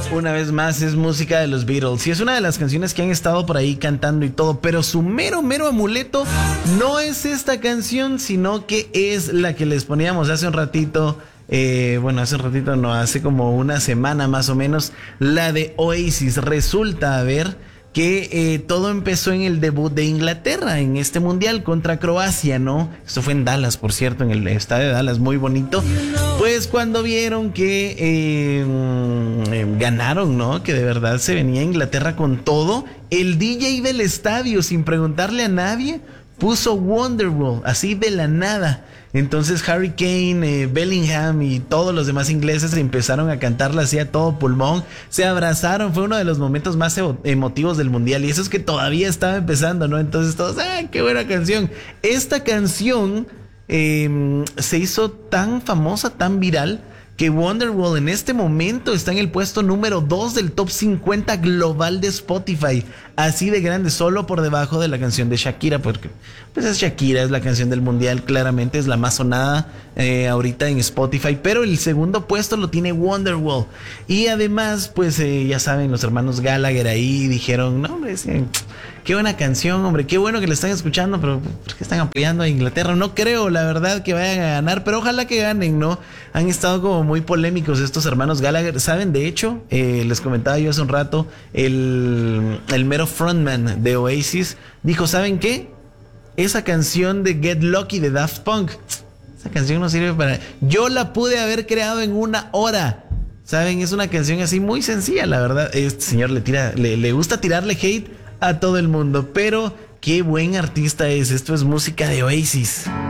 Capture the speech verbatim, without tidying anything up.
Una vez más es música de los Beatles y es una de las canciones que han estado por ahí cantando y todo, pero su mero mero amuleto no es esta canción, sino que es la que les poníamos hace un ratito. Eh, bueno, hace un ratito no, hace como una semana más o menos, la de Oasis. Resulta, a ver, que eh, todo empezó en el debut de Inglaterra en este mundial contra Croacia, ¿no? Esto fue en Dallas, por cierto, en el estadio de Dallas, muy bonito. Pues cuando vieron que eh, eh, ganaron, ¿no? Que de verdad se venía Inglaterra con todo, el D J del estadio, sin preguntarle a nadie, puso Wonderwall, así de la nada. Entonces Harry Kane, eh, Bellingham y todos los demás ingleses empezaron a cantarla así a todo pulmón, se abrazaron, fue uno de los momentos más emotivos del mundial, y eso es que todavía estaba empezando, ¿no? Entonces todos, ¡ah, qué buena canción! Esta canción eh, se hizo tan famosa, tan viral, que Wonderwall en este momento está en el puesto número dos del top cincuenta global de Spotify. Así de grande, solo por debajo de la canción de Shakira, porque pues es Shakira, es la canción del mundial, claramente es la más sonada eh, ahorita en Spotify, pero el segundo puesto lo tiene Wonderwall. Y además, pues eh, ya saben, los hermanos Gallagher ahí dijeron, no hombre, sí, qué buena canción, hombre, qué bueno que le están escuchando, pero ¿por qué están apoyando a Inglaterra? No creo, la verdad, que vayan a ganar, pero ojalá que ganen, ¿no? Han estado como muy polémicos estos hermanos Gallagher, ¿saben? De hecho, eh, les comentaba yo hace un rato, el, el mero frontman de Oasis dijo, ¿saben qué? Esa canción de Get Lucky de Daft Punk, esa canción no sirve para... Yo la pude haber creado en una hora. ¿Saben? Es una canción así muy sencilla, la verdad. Este señor le tira, le, le gusta tirarle hate a todo el mundo, pero qué buen artista es. Esto es música de Oasis.